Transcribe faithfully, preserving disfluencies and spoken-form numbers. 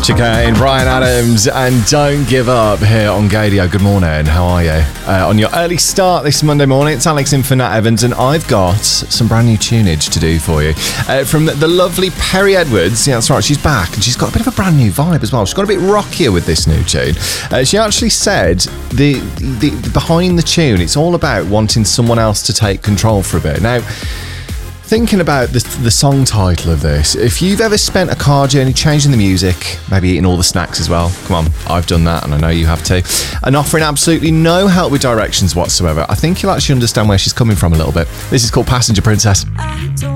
Chicane, Brian Adams, and Don't Give Up here on Gadio. Good morning, how are you? Uh, on your early start this Monday morning, it's Alex in for Nat Evans, and I've got some brand new tunage to do for you. Uh, from the lovely Perry Edwards, yeah, that's right, she's back, and she's got a bit of a brand new vibe as well. She's got a bit rockier with this new tune. Uh, she actually said the, the, the behind the tune, it's all about wanting someone else to take control for a bit. Now, thinking about the, the song title of this, if you've ever spent a car journey changing the music, maybe eating all the snacks as well, come on, I've done that and I know you have too, and offering absolutely no help with directions whatsoever, I think you'll actually understand where she's coming from a little bit. This is called Passenger Princess. I don't